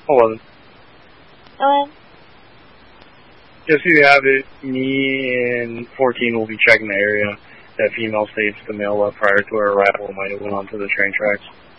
11. Hello? Yes, you have it. Me and 14 will be checking the area. That female states the male left prior to her arrival might have went onto the train tracks.